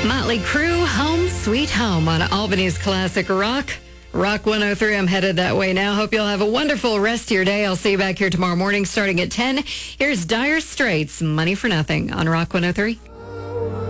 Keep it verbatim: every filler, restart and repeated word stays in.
Motley Crue, Home Sweet Home on Albany's Classic Rock. Rock one oh three, I'm headed that way now. Hope you'll have a wonderful rest of your day. I'll see you back here tomorrow morning starting at ten. Here's Dire Straits, Money for Nothing on Rock one oh three.